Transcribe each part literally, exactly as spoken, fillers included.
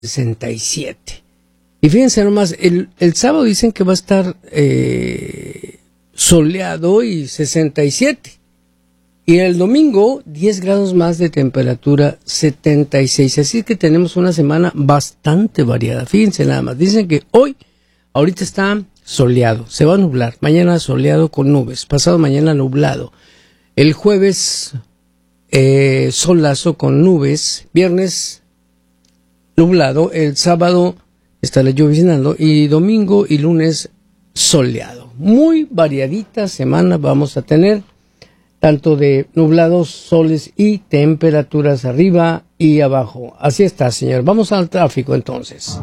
sesenta y siete. Y fíjense nomás, el, el sábado dicen que va a estar eh, soleado y sesenta y siete. Y el domingo, diez grados más de temperatura, setenta y seis. Así que tenemos una semana bastante variada. Fíjense nada más, dicen que hoy, ahorita está soleado, se va a nublar. Mañana soleado con nubes, pasado mañana nublado. El jueves, eh, solazo con nubes. Viernes, nublado. El sábado estará lloviznando. Y domingo y lunes, soleado. Muy variadita semana vamos a tener, tanto de nublados, soles y temperaturas arriba y abajo. Así está, señor. Vamos al tráfico entonces.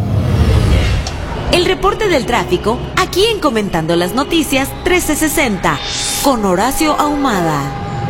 El reporte del tráfico, aquí en Comentando las Noticias trece sesenta, con Horacio Ahumada.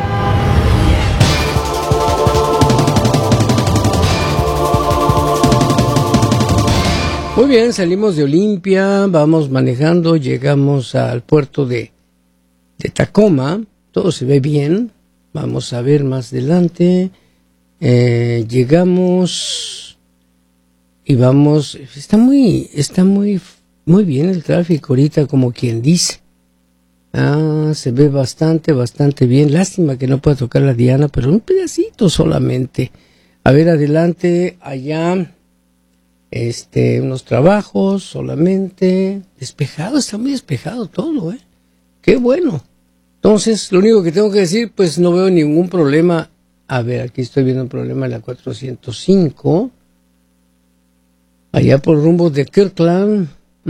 Muy bien, salimos de Olimpia, vamos manejando, llegamos al puerto de, de Tacoma. Todo se ve bien. Vamos a ver más adelante. Eh, llegamos y vamos. Está muy, está muy, muy bien el tráfico ahorita, como quien dice. Ah, se ve bastante, bastante bien. Lástima que no pueda tocar la Diana, pero un pedacito solamente. A ver adelante, allá, este, unos trabajos solamente. Despejado, está muy despejado todo, eh. Qué bueno. Entonces, lo único que tengo que decir, pues no veo ningún problema. A ver, aquí estoy viendo un problema en la cuatrocientos cinco. Allá por rumbo de Kirkland.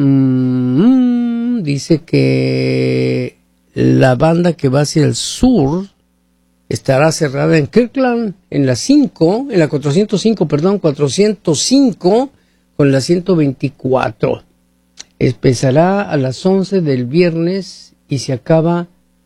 Mmm, dice que la banda que va hacia el sur estará cerrada en Kirkland, en la cinco, en la cuatrocientos cinco, perdón, cuatrocientos cinco con la ciento veinticuatro. Empezará a las once del viernes y se acaba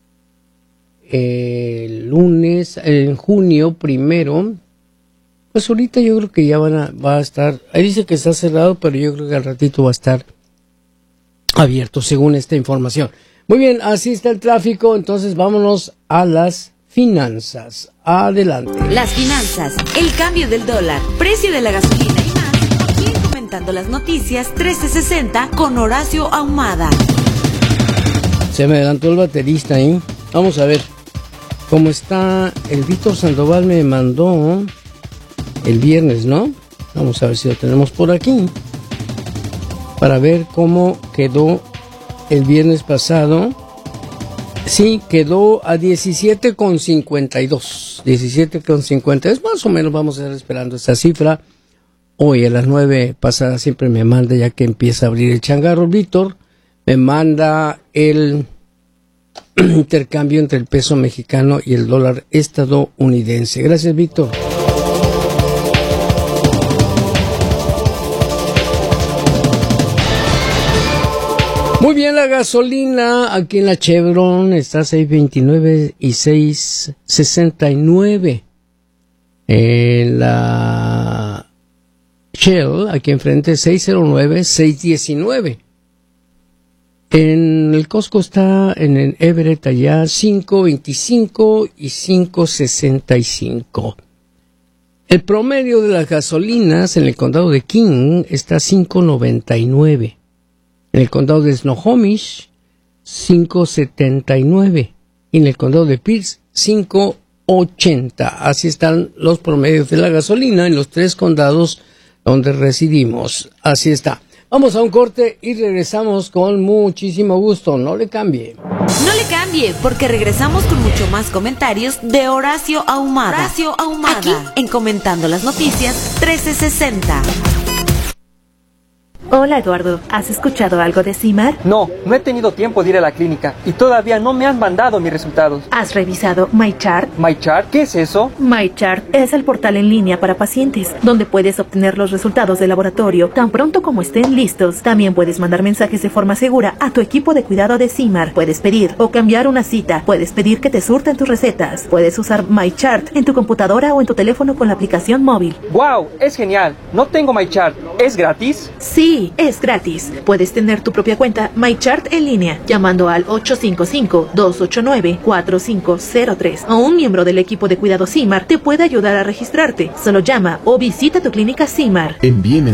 el lunes, en junio primero. Pues ahorita yo creo que ya van a, va a estar, ahí dice que está cerrado, pero yo creo que al ratito va a estar abierto según esta información. Muy bien, así está el tráfico, entonces vámonos a las finanzas. Adelante. Las finanzas, el cambio del dólar, precio de la gasolina y más, aquí en Comentando las Noticias trece sesenta con Horacio Ahumada. Se me adelantó el baterista, ¿eh? Vamos a ver cómo está. El Víctor Sandoval me mandó el viernes, ¿no? Vamos a ver si lo tenemos por aquí para ver cómo quedó el viernes pasado. Sí, quedó a diecisiete con cincuenta y dos. diecisiete con cincuenta. Es más o menos, vamos a estar esperando esa cifra. Hoy a las nueve pasadas siempre me manda, ya que empieza a abrir el changarro, Víctor, me manda el intercambio entre el peso mexicano y el dólar estadounidense. Gracias, Víctor. Muy bien, la gasolina aquí en la Chevron está a seis veintinueve y seis sesenta y nueve. En la Shell, aquí enfrente, seis cero nueve, seis diecinueve. En el Costco está en el Everett allá cinco veinticinco y cinco sesenta y cinco. El promedio de las gasolinas en el condado de King está cinco noventa y nueve. En el condado de Snohomish, cinco setenta y nueve. Y en el condado de Pierce, cinco ochenta. Así están los promedios de la gasolina en los tres condados donde residimos. Así está. Vamos a un corte y regresamos con muchísimo gusto. No le cambie. No le cambie, porque regresamos con mucho más comentarios de Horacio Ahumada. Horacio Ahumada. Aquí en Comentando las Noticias trece sesenta. Hola Eduardo, ¿has escuchado algo de CIMAR? No, no he tenido tiempo de ir a la clínica y todavía no me han mandado mis resultados. ¿Has revisado MyChart? ¿MyChart? ¿Qué es eso? MyChart es el portal en línea para pacientes, donde puedes obtener los resultados de laboratorio tan pronto como estén listos. También puedes mandar mensajes de forma segura a tu equipo de cuidado de CIMAR. Puedes pedir o cambiar una cita. Puedes pedir que te surten tus recetas. Puedes usar MyChart en tu computadora o en tu teléfono con la aplicación móvil. ¡Wow! Es genial. No tengo MyChart. ¿Es gratis? Sí. Sí, es gratis. Puedes tener tu propia cuenta MyChart en línea llamando al ocho cinco cinco, dos ocho nueve, cuatro cinco cero tres o un miembro del equipo de cuidado CIMAR te puede ayudar a registrarte. Solo llama o visita tu clínica CIMAR. Envíe